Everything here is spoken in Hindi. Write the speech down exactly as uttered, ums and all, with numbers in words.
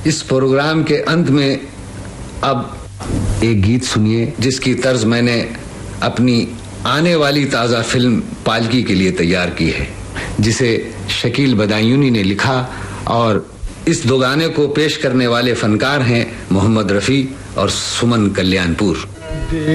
इस प्रोग्राम के अंत में अब एक गीत सुनिए जिसकी तर्ज मैंने अपनी आने वाली ताज़ा फिल्म पालकी के लिए तैयार की है, जिसे शकील बदायूनी ने लिखा। और इस दो गाने को पेश करने वाले फनकार हैं मोहम्मद रफ़ी और सुमन कल्याणपुर।